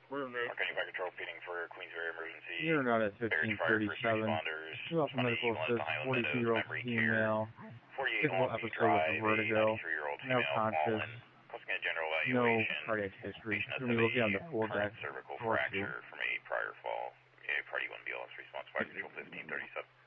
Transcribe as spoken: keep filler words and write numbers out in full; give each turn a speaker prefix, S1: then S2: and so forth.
S1: Marconi Fire Control, repeating for Queensbury emergency.
S2: You're not at fifteen thirty-seven. Two off the medical assist, forty-two-year-old female. Physical episode with vertigo. No conscious. No cardiac history. You're going to be looking on the foredeck.
S1: Cervical fracture from a prior fall. Party one B L S response, Fire Control fifteen thirty-seven.